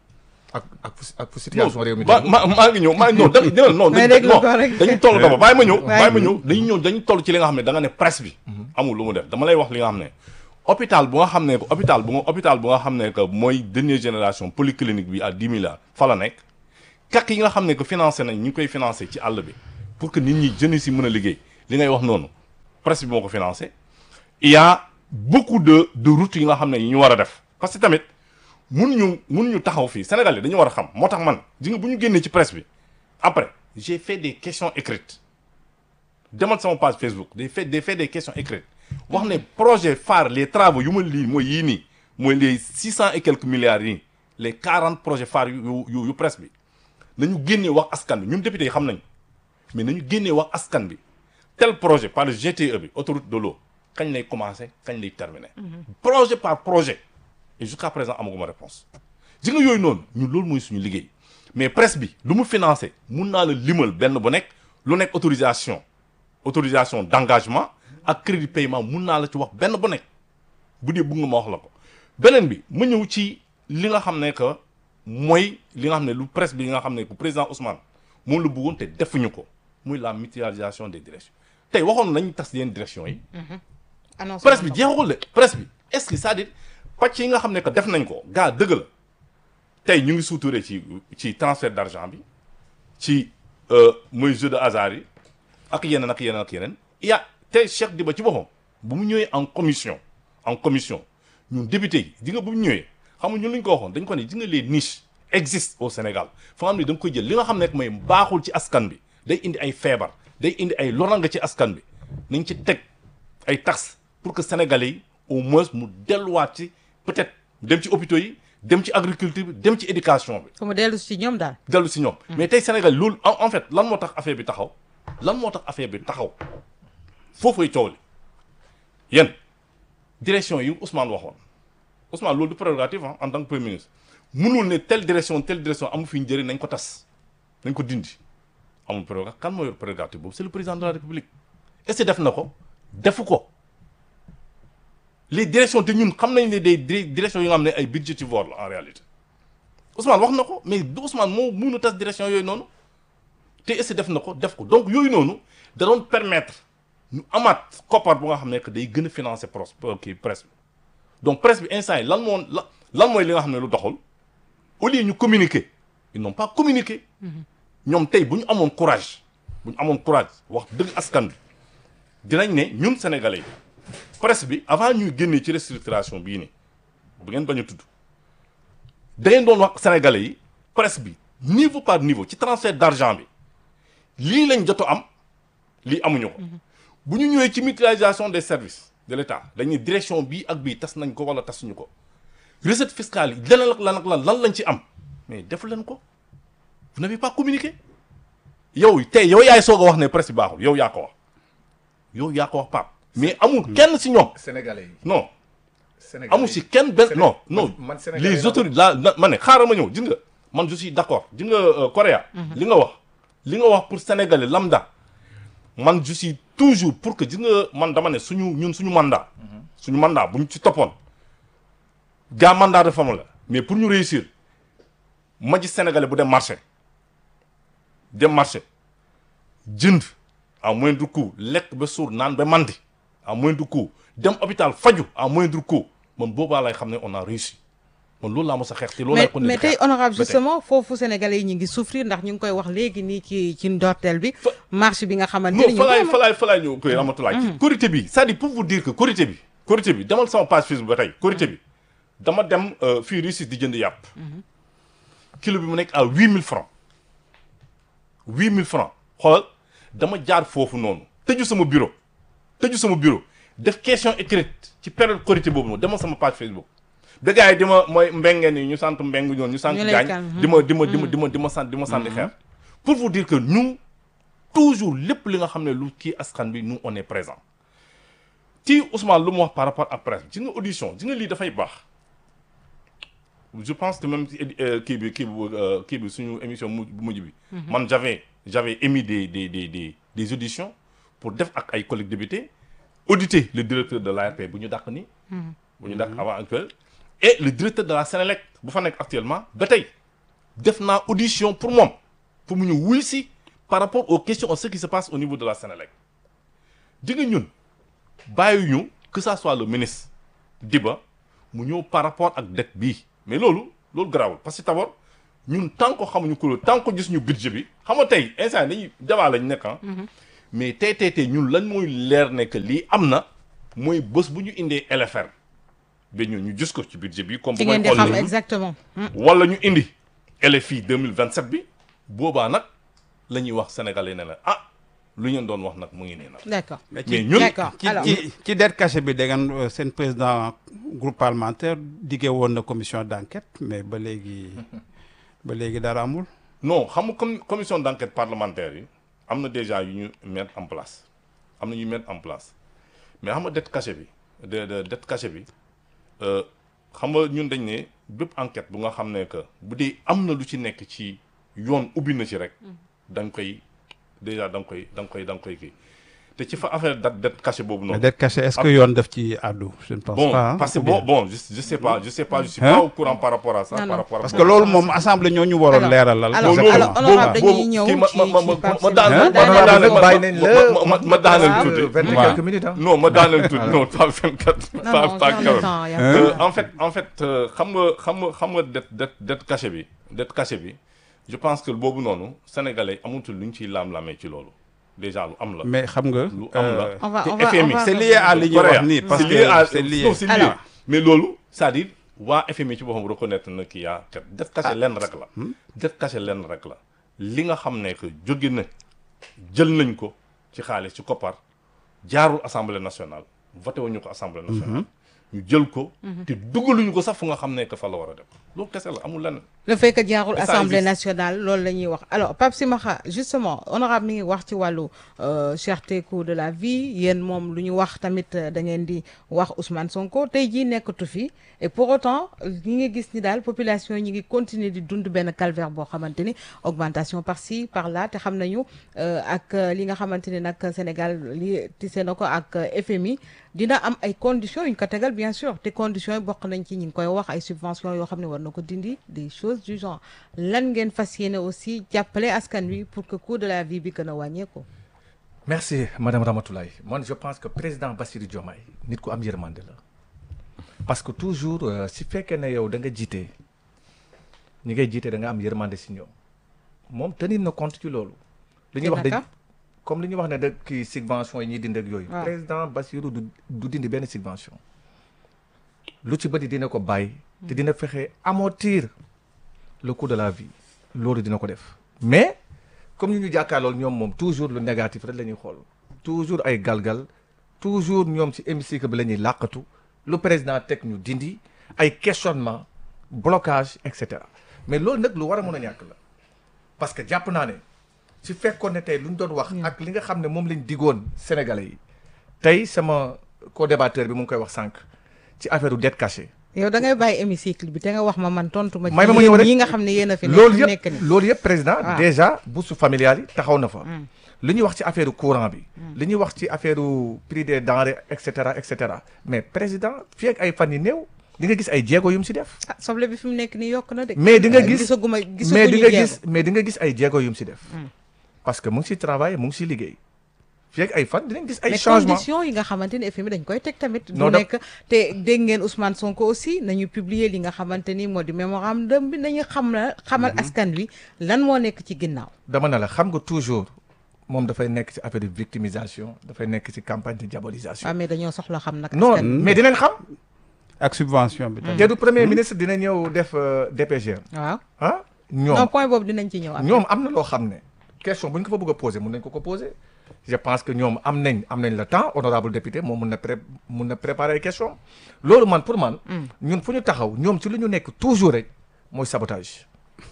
ak situation réew mi.
maa ngi ñëw non dañu toll d'abord bàyyi ma ñëw dañu toll ci li nga xam ne da nga ne presse bi amul lu mu def dama lay wax li nga xam ne hôpital bu nga xam ne hôpital bu nga xam ne que mooy dernière génération polyclinique bi à 10 milliards fa la nekk kak yi nga xam ne que financé nañ ñu koy financé ci àll bi pour que nit ñi jeunes si mën a liggéey li ngay wax noonu presse bi moo ko financé il y a beaucoup de routes yi nga xam ne yi ñu war a def parce que tamit mun ñu taxaw fii Sénégal yi dañu war a xam moo tax man ji nga bu ñu génnee ci presse bi après j'ai fait des questions écrites demal sama page Facebook des questions écrites wax ne projet phare les travaux yu ma lii mooy yii nii mooy les 600 et quelques milliards yi les 40 projets phares yu presse bi nañu génnee wax askan bi ñun député yi xam nañ mais nañu génnee wax askan bi tel projet par le GTE bi autoroute de l'eau kañ lay commencer kañ lay terminer projet par projet et jusqu'à présent amaguma réponse ji nga yooyu noonu ñun loolu mooy suñu liggéey mais presse bi lu mu financé mun naa la limal benn bu nekk lu nekk autorisation d'engagement ak crédit paiement mun naa la ci wax benn bu nekk bu dee bëgg nga ma wax la ko beneen bi ma ñëw ci li nga xam ne que mooy li nga xam ne lu presse bi nga xam ne que président Ousmane moom la bëggoon te defuñu ko muy la mutualisation des directions tey waxoon nañu tas yenn directions yi presse bi jeexagul de presse bi est-ce que c'est-à-dire pàcc yi nga xam ne que def nañ ko gaa dëgg la tey ñu ngi suuturee ci transfert d'argent bi ci mooy jeu de hasard yi ak yeneen il y a tey Cheikh Diba ci boppam bu mu ñëwee en commission ñun député yi di nga bu mu ñëwee xam nga ñun lu ñu ko waxoon dañ ko ne di nga les niches existent au Sénégal fa nga xam ne da nga koy jël li nga xam ne mooy baaxul ci askan bi day indi ay feebar day indi ay loranga ci askan bi nañ ci teg ay taxes pour que sénégalais yi au moins mu delluwaat ci peut-être dem ci hôpitaux yi dem ci agriculture bi dem ci éducation bi.
fu mu dellu si ñoom daal.
dellu si ñoom. mais tey Sénégal loolu en fait lan moo tax affaire bi taxaw foofay coow li yéen direction yi Ousmane waxoon Ousmane loolu du prérogative en tant que premier ministre mënul ne telle direction amu fi njëriñ nañ ko tas nañ ko dindi amul prérogative kan moo yor prérogative boobu c'est le président de la République est-ce que def na ko defu ko les directions te ñun xam nañ ne des directions yi nga xam ne ay budgétivores la en réalité Ousmane wax na ko mais du Ousmane moo mënu tas direction yooyu noonu te est-ce que def na ko def ko donc yooyu noonu da doon permettre ñu amaat koppar bu nga xam ne que day gën a financer presse bi donc presse bi instant yi lan mooy li nga xam ne lu doxul au lieu ñu communiquer ils n'ont pas communiqué ñoom tey bu ñu amoon courage wax dëgg askan bi dinañ ne ñun sénégalais yi presse bi avant ñuy génnee ci restructuration bii nii bu ngeen bañ a tudd da ngeen doon wax sénégalais yi presse bi niveau par niveau ci transfert d'argent bi lii lañ jot a am lii amuñu ko bu ñu ñëwee ci mutualisation des services de l'État dañuy direction bii ak bii tas nañ ko wala tasuñu ko recette fiscale yi lan lañ ci am mais defu leen ko vous n'avez pas communiqué yow yaay soog a wax ne presse bi baaxul yow yaa ko wax Pape mais amul kenn si ñoom
sénégalais yi
non amul si kenn benn non les autorités la ma ne xaaral ma ñëw gis nga man je suis d'accord gis nga Correa li nga wax pour sénégalais lambda man je suis toujours pour que gis nga man dama ne suñu mandat bu ñu ci toppoon gaa mandat de réforme la mais pour ñu réussir ma gis sénégalais bu dem marché jënd à moindre coût lekk ba suur naan ba mandi à moindre coût dem hôpital faju à moindre coût man boobaa lay xam ne on a réussi man loolu laa mos a xeex te loolu lay ko
mais tey honorable justement foofu sénégalais yi ñu ngi souffrir ndax ñu ngi koy wax léegi nii ci ndorteel bi marche bi nga xamante ni
fa laay ñëw koy Ramatulaay korité bi c'est-à-dire pour vous dire que korité bi demal sama page Facebook ba tey korité bi dama dem fii Russie di jënd yàpp kilo bi mu nekk à 8000 francs xoolal dama jaar foofu noonu tëju sama bureau def question écrite ci période korité boobu noonu demal sama page Facebook da gars yi di ma mooy mbengeen yi ñu sant mbeng ñoon ñu sant gaañ di ma sànni xeer pour vous dire que nous toujours lépp li nga xam ne lu kii askan bi nous on est présent ci Ousmane lu mu wax par rapport à presse ji nga audition ji nga lii dafay baax je pense que même kii bi suñu émission bu mujj bi man j'avais émis des auditions pour def ak ay collègues députés auditer le directeur de l'ARP bu ñu dàq ni bu ñu dàq avant actuel et le directeur de la Sénélec bu fa nekk actuellement ba tey def naa audition pour moom pour mu ñu wuy si par rapport aux questions à ce qui se passe au niveau de la Sénélec di nga ñun bàyyi ñu que ça soit le ministre Diba mu ñëw par rapport ak dette bii mais loolu garaawul parce que d'abord ñun tant que xamuñu ko tant que gis ñu budget bi xam nga tey instant dañuy débat lañ nekk mais tey ñun lan mooy leer ne que lii am na mooy bés bu ñu indee LFR ba ñu gis ko ci budget bi comme bu may xool
xam exactement
wala ñu indi LFI 2027 bi boobaa nag la ñuy wax sénégalais ne la lu ñu doon wax nag mu ngi nii nag.
d'accord
mais ñun
ci dette cachée bi da ngeen seen président groupe parlementaire diggee woon na commission d'enquête mais ba léegi dara amul.
non xam nga comme commission d'enquête parlementaire yi am na déjà yu ñu mettre en place mais xam nga dette cachée bi dette cachée bi xam nga ñun dañ ne bépp enquête bu nga xam ne que bu dee am na lu ci nekk ci yoon ubbi na ci rek da nga koy kii te ci fa affaire dette cachée boobu noonu.
dette cachée est-ce que yoon def ci àddu. je ne pense pas
parce que je sais pas je suis pas au courant par rapport à ça.
parce que loolu moom assemblée ñoo ñu waroon leeralal.
alors honorable dañuy ñëw
ma daaneel tuuti.
24 minutes
non ma daaneel tuuti non pas 24. pas 40. en fait xam nga dette cachée bi je pense que boobu noonu sénégalais amatul lu ñu ciy laam-laamee ci loolu. déjà lu am la.
mais xam nga.
lu am la
te
FMI
c'est lié à li ñuy wax nii parce que c'est lié.
mais loolu c'est-à-dire waa FMI ci boppam reconnaître na kii yaa kat dette cachée lenn rek la. dette cachée lenn rek la li nga xam ne que jóge na jël nañ ko ci xaalis ci koppar jaarul assemblée nationale voté wuñu ko assemblée nationale. ñu jël ko. te dugaluñu ko sax fu nga xam ne que fa la war a dem loolu kese la amul lenn.
le fait que jaarul assemblée nationale loolu la ñuy wax alors Pape Simakha justement honorable mi ngi wax ci wàllu cherté coût de la vie yéen moom lu ñu wax tamit da ngeen di wax Ousmane Sonko tey jii nekkatu fi et pour autant ñi ngi gis ni daal population ñi ngi continuer di dund benn calvaire boo xamante ni augmentation par ci par là te xam nañu ak li nga xamante ni nag Sénégal li tissé na ko ak FMI dina am ay conditions yu ñu ko tegal bien sûr te conditions yi bokk nañ ci ñi ngi koy wax ay subventions yoo xam ne war na ko dindi des choses du genre lan ngeen fas yéene aussi jàppale askan wi pour que coût de la vie bi gën a wàññeeku.
merci madame Ramatoulaye man je pense que président Bassirou Diomaye nit ku am yërmande la parce que toujours si fekkee ne yow da nga jiite ñi ngay jiite da nga am yërmande si ñoom moom tenir na compte ci loolu. li ñuy wax de comme li ñuy wax ne da kii subvention yi ñuy dindi ak yooyu. président Bassirou du dindi benn subvention. lu ci bëri dina ko bàyyi. te dina fexe amortir le coût de la vie loolu dina ko def mais comme ñu jàkkaarlool ñoom moom toujours lu négatif rek la ñuy xool toujours ay galgal toujours ñoom ci hémicycle bi la ñuy làqatu lu président teg ñu dindi ay questionnement blocage et cetera mais loolu nag lu war a mën a ñàkk la parce que jàpp naa ne su fekkoon ne tey lu ñu doon wax ak li nga xam ne moom lañ digoon Sénégalais yi tey sama co-débatteur bi mu ngi koy wax sànq ci affaire u dette cachée
yow da ngay bàyyi hémicycle bi te nga wax ma man tontu ma.
may ma ñëw rek
yi nga xam ne yéen a fi
loolu
nekk
yëpp
ni
loolu yëpp président
waaw.
déjà bourse familiale yi taxaw na fa. li ñuy wax ci affaire courant bi. li ñuy wax ci affaire prix des denrées et cetera mais président fii ak ay fan yu néew di nga gis ay jéego yu mu si def.
ah soble bi fi mu nekk nii yokk na de.
mais di nga gis
gisaguñu jéego.
mais di nga gis ay jéego yu mu si def. parce que mu ngi si travail mu ngi si liggéey. fii ak ay fan dinañ gis ay
mais
changement
conditions yi nga xamante ni FMI dañ koy teg tamit.
Non,
du nekk te dégg ngeen Ousmane Sonko aussi nañu publier li nga xamante ni moo di mémorandum bi nañu xamal askan wi lan moo nekk ci ginnaaw.
dama ne la xam nga toujours moom dafay nekk ci affaire de victimisation dafay nekk ci campagne de diabolisation.
waaw mais dañoo soxla xam nag.
non
askan wi.
mais dinañ xam.
ak subvention bi tamit.
te du premier ministre dina ñëw def DPG.
waaw
ah
non
ñoom
point boobu dinañ ci ñëw.
ñoom am na loo xam ne question bu ñu ko fa bëgg a poser mun nañ ko poser je pense que ñoom am nañ le temps honorable député moom mun na préparer ay question loolu man pour man ñun fu ñu taxaw ñoom ci lu ñu nekk toujours rek mooy sabotage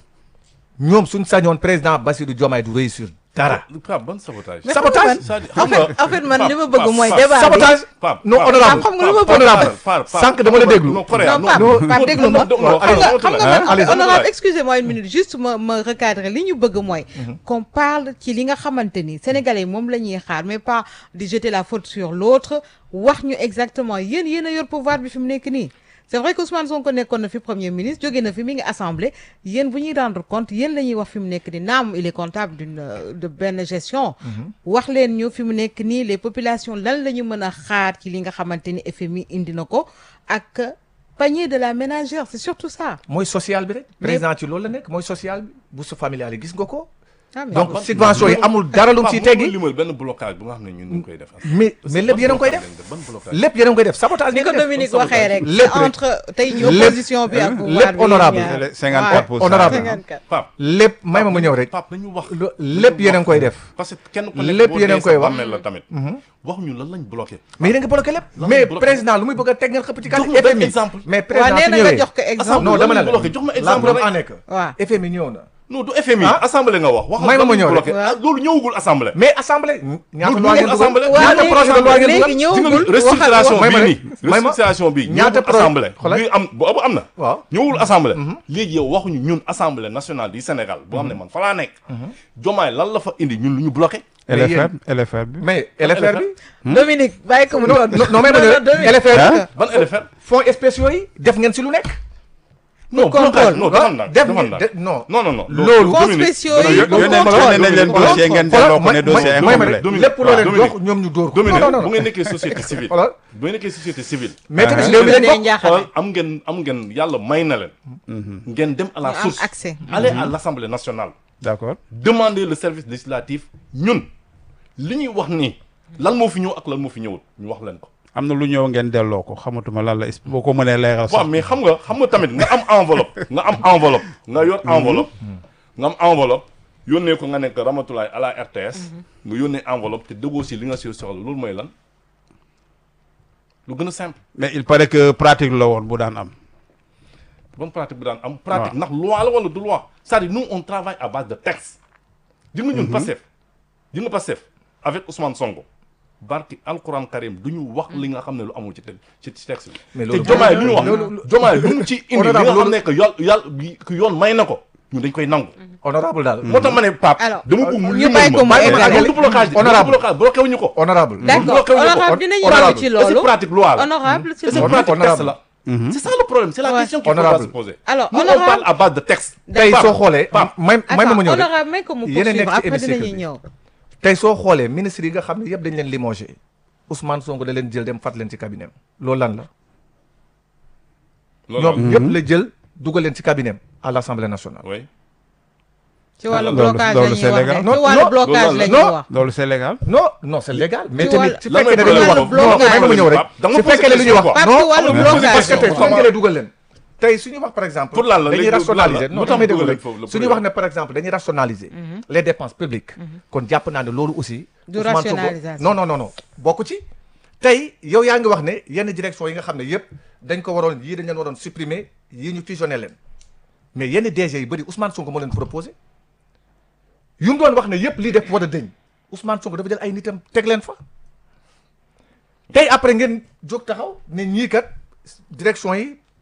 ñoom suñ sañoon président Bassirou Diomaye du réussir dara
Pape ban sabotage.
Mais
sabotage
en fait man li ma bëgg mooy débat bi.
sabotage
Pape
non honorable
xam nga lu ma bëgg.
honorable
Pape
sànq dama la déglu
non Correa
non Pape déglu ma xam nga man
allez-y.
honorable excusez-moi une minute juste ma recadrer li ñu bëgg mooy qu'on parle ci li nga xamante ni sénégalais yi moom la ñuy xaar mais pas di jeter la faute sur l'autre wax ñu exactement yéen a yor pouvoir bi fi mu nekk nii c'est vrai que Ousmane Sonko nekkoon na fi premier ministre jóge na fi mi ngi assemblée yéen bu ñuy rendre compte yéen la ñuy wax fi mu nekk nii naam il est comptable de benn gestion wax leen ñu fi mu nekk nii les populations lan la ñu mën a xaar ci li nga xamante ni FMI indi na ko ak panier de la ménagère c'est surtout ça.
mooy social bi rek président ci loolu la nekk mooy social bi bourse familiale yi gis nga ko
ah mais
donc subvention yi amul dara lu mu ciy teggi
limal benn blocage bu nga xam ne ñun ñu ngi koy def.
mais lépp yéen a ngi koy def
ban blocage.
lépp yéen a ngi koy def sabotage
ni ko Dominique waxee rek
lépp rek.
entre tey ci opposition bi ak pouvoir
lépp
bi
honorable.
ñaar.
54%.
honorable.
54.
Pape
lépp may ma ñëw rek
Pape nañu wax.
lépp yéen a ngi koy def
parce que kenn ku
lépp
nekk boo
yéen a
dee
ngi koy
sa
wax.
bàmmeel la tamit. wax ñu lan lañ bloqué.
mais yéen a ngi bloqué lépp
Lan
mais
lañ bloqué.
président lu muy bëgg a teg ngeen xëpp ci
Jox ma benn
FMI
exemple.
mais
waaw
président
nee
su
na nga
ñëwee
jox ko exemple.
non dama ne la
bloqué jox ma
la
exemple
preuve
rek.
en est que
waaw
FMI ñëw na
non du FMI.
Ah.
assemblée nga wax.
May ma ñëw rek.
Ah, loolu ñëwagul assemblée.
mais assemblée ñaata
Loolu
loi ngeen
ñëwul assemblée.
dugal ñaata projet de loi ngeen dugal
léegi ñëwagul
restructuration
may ma
bii
rek.
nii.
may ma
restructuration bii
ñaata
ñëwul assemblée.
xoolal.
bii am boobu am na.
waaw
ñëwul assemblée. léegi yow waxuñu ñun assemblée nationale du Sénégal boo xam ne man fa laa nekk. Jomaay lan la fa indi ñun lu ñu bloqué.
mais yéen-
LFR bi.
mais LFR bi
Dominique bàyyi ko mu
non
doon.
non may ma ñëw rek LFR bi
ban LFR.
fonds spéciaux yi def ngeen si lu nekk
non blocage non defal naa
def
defal naa.
non
non non non.
loolu
fonds spéciaux yi
yónnee nañ leen dossier ngeen delloo ko ne dossier
may ma
incomplet.
rek lépp loo leen
Dominique.
jox ñoom ñu dóor ko
Dominique
non non
bu
non
ngeen nekkee société civile.
xoolal
bu ngeen nekkee société civile.
mais tamit
Ah.
réew mi lañ
Dee
bokk
njaaxal.
xoolal am ngeen yàlla may na leen. ngeen dem à la
Ñu am
source.
accès.
allez à l'Assemblée nationale.
D'accord.
demander le service législatif ñun li ñuy wax nii lan moo fi ñëw ak lan moo fi ñëwul ñu wax leen ko.
am na lu ñëw ngeen delloo ko xamatuma lan la boo ko mënee leeral
waaw
sax.
mais xam nga tamit nga am enveloppe nga yor enveloppe nga am enveloppe yónnee ko nga nekk Ramatoulaye à la RTS nga yónnee enveloppe te dëggoo si li nga si soxla loolu mooy lan lu gën a simple.
mais il paraît que pratique la woon bu daan am.
bonne pratique bu daan am pratique ndax loi la wala du loi c'est-à-dire nous on travaille à base de texte di nga ñun Pastef avec Ousmane Sonko barki alquran karim du ñu wax li nga xam ne lu amul ci texte bi
mais
te
loolu
jomaay lu ñu wax
loolu-
jomaay lu mu ci indi li nga
Honorable,
xam ne que yàlla yoon may na ko ñun dañ koy nangu
honorable daal
moo tax ma ne Pape
Alors,
dama bëgg mu
ñu
limal
bàyyi ko mu
ma
eggali.
du blocage
Honorable.
blocage bloqué wuñu ko
honorable
D'accord
bloqué wuñu ko.
honorable dinañu
Honorable.
ñëw ci
c'est
loolu.
pratique loi la
Honorable s'il
c'est
vous plaît.
pratique texte
Honorable.
la c'est ça le problème c'est la
Ouais.
question qu'il faut
Honorable.
se poser
Alors,
nous on
honorable.
parle à base de texte
tey
Pape,
soo xoolee
Pape.
may ma
Attends,
ñëw rek
honorable may ko mu
Yéen a nekk
poursuivre
ci
après
hémicycle
dinañu
bi.
ñëw.
tey soo xoolee ministre yi nga xam ne yëpp dañ leen limogé Ousmane Sonko da leen jël dem fat leen ci cabinet loolu lan la
loolu
ñoom ñëpp la jël dugal leen ci cabinet à l'Assemblée nationale
oui
ci wàllu
loolu-
blocage la
loolu
ñuy
c'est
wax
légal.
ne ci wàllu
Non,
blocage la ñuy
non.
wax.
loolu c'est légal.
non c'est légal mais
Ci
tamit
wàllu-
su
lan
fekkee ne
mooy
dañuy wax
problème
non
blocage.
may ma ñëw rek
Pape, da nga
su
posé
fekkee ne lu ñuy wax
question,
Pape,
non
ci wàllu
amul-
blocage.
parce que tey su
Comment-
fekkee ne dugal leen tey suñu wax par exemple
Pour lan la,
dañuy
léegi
rationaliser
lu
non
tax
damay
dugal
déglu
leen
rek
foofu le
suñuy wax ne par exemple dañuy rationaliser les dépenses publiques kon jàpp naa ne loolu aussi
Du
Ousmane Sonko-
rationalisation.
non bokk ci tey yow yaa ngi wax ne yenn direction yi nga xam ne yëpp dañ ko waroon yii dañ leen waroon supprimer yii ñu fusionné leen mais yenn DG yu bëri Ousmane Sonko moo leen proposé yu mu doon wax ne yëpp lii def war a dëñ Ousmane Sonko dafa jël ay nitam teg leen fa tey après ngeen jóg taxaw ne ñii kat direction yi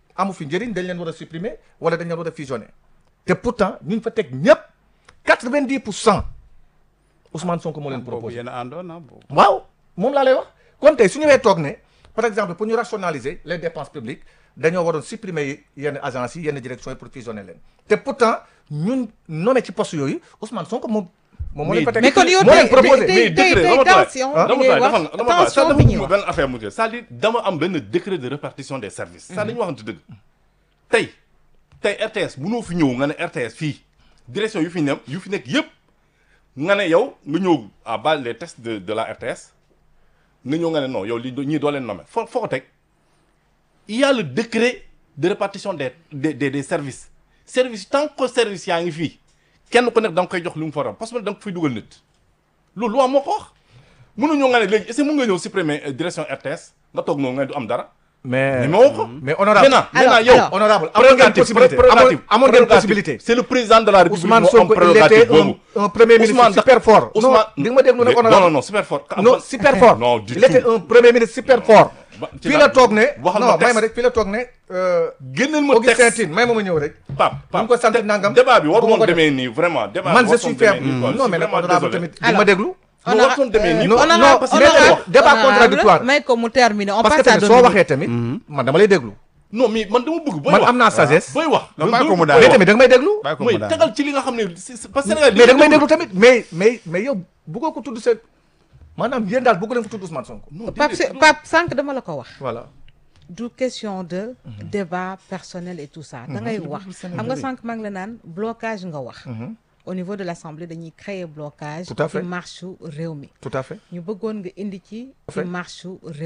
amu fi njëriñ dañ leen war a supprimer wala dañ leen war a fusionner te pourtant ñu fa teg ñëpp 90% Ousmane Sonko moo leen
boobu
proposé.
yéen a àndoon na boobu.
waaw moom laa lay wax kon tey su ñëwee toog ne par exemple pour ñu rationaliser les dépenses publiques dañoo waroon supprimer yenn agences yi yenn directions yi pour fusionner leen te pourtant ñun nommé ci poste yooyu Ousmane Sonko moom moo leen fa teg
mais kon yow
moo leen proposé.
tey tension bi ngay wax tension bi ñuy wax
benn affaire mu c'est-à-dire dama am benn décret de répartition des services. ça dañu waxante dëgg. tey RTS mënoo fi ñëw nga ne RTS fii direction yu fi nekk yëpp nga ne yow nga ñëw à base les tests de la RTS nga ñëw nga ne non yow li ñii doo leen nommer foo ko teg il y a le décret de répartition des services tant que service yaa ngi fii kenn ku nekk da nga koy jox lu mu fa parce que da nga ko fiy dugal nit loolu loi moo ko wax mënuñoo nga ne léegi est-ce que mën nga ñëw supprimer direction RTS nga toog noonu nga du am dara.
mais
honorable maintenant yow
honorable amoon ngeen possibilité
c'est le président de la République
Ousmane Sonko il était un premier ministre super fort. non di nga ma déglu nag honorable
non super fort.
non super fort.
non du tout
il était un premier ministre super fort. fii la toog ne
waxal
non may ma rek fii la toog ne.
génneel ma texte
Augustin Tine may ma ñëw rek.
Pape
ko sant nangam.
débat bi waru woon demee nii vraiment. débat
man je suis ferme non mais nag honorable tamit di ma déglu. débat contradictoire
may ko mu terminer on
parce que
passe à
tamit soo waxee tamit man dama lay déglu.
non mais man dama bëgg booy
man
wax
am naa sagesse.
booy wax
bàyyi ko mu daal
mais tamit da nga may déglu.
bàyyi ko
mooy
mu daal
tegal ci li nga xam ne parce que Sénégal
mais da nga may déglu tamit mais yow bëggoo ko tudd seen maanaam yéen daal bëgg leen ko tudd Ousmane Sonko.
Pape sànq dama la ko wax
voilà.
du question de débat personnel et tout ça da ngay wax xam nga sànq maa ngi la naan blocage nga wax au niveau de l'Assemblée dañuy créer blocage
Tout à fait.
ci marche réew mi
tout à fait.
ñu bëggoon nga indi ci marche réew